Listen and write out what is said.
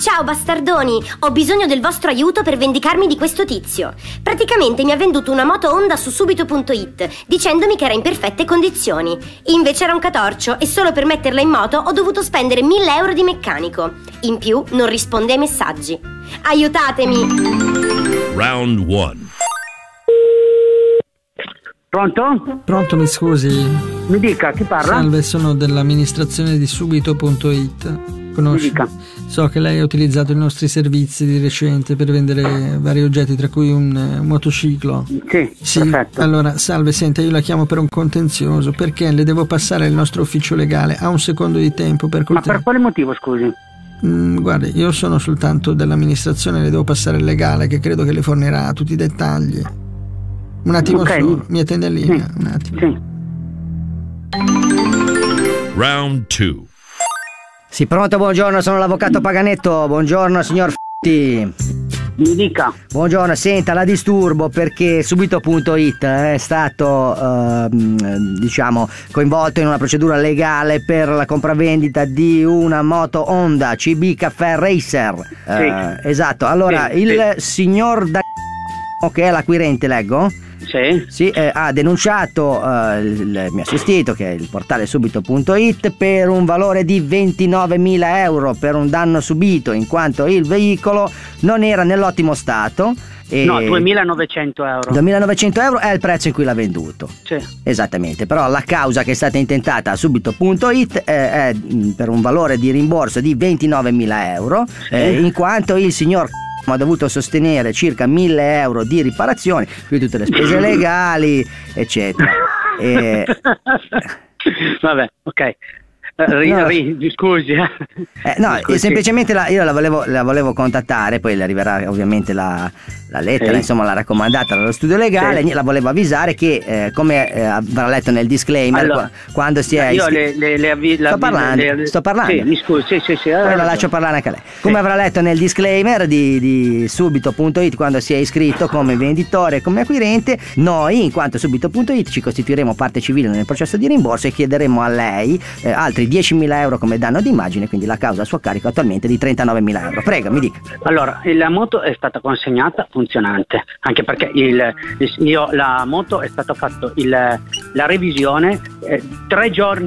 Ciao bastardoni, ho bisogno del vostro aiuto per vendicarmi di questo tizio. Praticamente mi ha venduto una moto Honda su subito.it dicendomi che era in perfette condizioni. Invece era un catorcio e solo per metterla in moto ho dovuto spendere 1.000 euro di meccanico. In più non risponde ai messaggi. Aiutatemi! Round 1. Pronto? Pronto, mi scusi? Mi dica, chi parla? Salve, sono dell'amministrazione di subito.it. Conosci? Mi dica. So che lei ha utilizzato i nostri servizi di recente per vendere vari oggetti, tra cui un motociclo. Sì, perfetto. Allora, salve, senta, io la chiamo per un contenzioso, perché le devo passare il nostro ufficio legale. Ha un secondo di tempo per Ma per quale motivo, scusi? Guardi, io sono soltanto dell'amministrazione, le devo passare il legale, che credo che le fornirà tutti i dettagli. Un attimo solo, mi attende in linea, un attimo. Sì. Round 2. Sì, pronto, buongiorno, sono l'avvocato Paganetto. Buongiorno, signor F***i. Mi dica. Buongiorno, senta, la disturbo perché subito.it è stato diciamo coinvolto in una procedura legale per la compravendita di una moto Honda CB Caffè Racer. Sì. Esatto, allora Sì, il signor che è l'acquirente, leggo? Sì. Ha denunciato il mio assistito, che è il portale subito.it, per un valore di 29.000 euro per un danno subito, in quanto il veicolo non era nell'ottimo stato. No, 2.900 euro. 2.900 euro è il prezzo in cui l'ha venduto. Sì. Esattamente, però la causa che è stata intentata a subito.it è per un valore di rimborso di 29.000 euro, in quanto il signor ha dovuto sostenere circa 1.000 euro di riparazioni, più tutte le spese legali, eccetera. Vabbè, ok. Scusi. No, Scusi. semplicemente io la volevo contattare, poi le arriverà ovviamente la lettera, insomma la raccomandata dallo studio legale. La volevo avvisare che come avrà letto nel disclaimer, allora, quando si è io sto parlando. Sì, mi scusi, sì. Poi la lascio parlare anche a lei. Come avrà letto nel disclaimer di subito.it, quando si è iscritto come venditore e come acquirente, noi in quanto subito.it ci costituiremo parte civile nel processo di rimborso e chiederemo a lei altri 10.000 euro come danno d'immagine, quindi la causa a suo carico attualmente di 39.000 euro. Prego, mi dica. Allora, la moto è stata consegnata funzionante, anche perché la moto è stata fatta la revisione 3 giorni